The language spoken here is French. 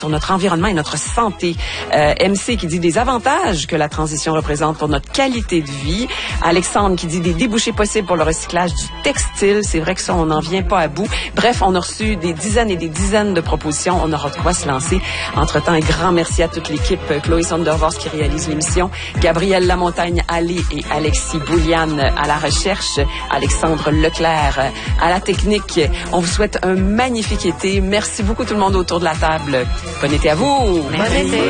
sur notre environnement et notre santé. MC qui dit des avantages que la transition représente pour notre qualité de vie. Alexandre qui dit des débouchés possibles pour le recyclage du textile. C'est vrai que ça, on n'en vient pas à bout. Bref, on a reçu des dizaines et des dizaines de propositions. On aura de quoi se lancer. Entre-temps, un grand merci à toute l'équipe. Chloé Sondervors qui réalise l'émission. Gabrielle Lamontagne-Allé et Alexis Bouliane à la recherche. Alexandre Leclerc à la technique. On vous souhaite un magnifique été. Merci beaucoup tout le monde autour de la table. Bon été à vous! Bon été!